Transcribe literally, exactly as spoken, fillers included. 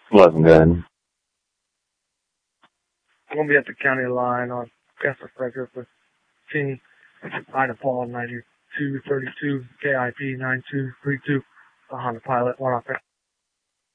Wasn't good. We'll be at the county line on Kessler Frederick with King, Ida Paul ninety-two thirty-two, K I P nine two three two, the Honda Pilot, one off.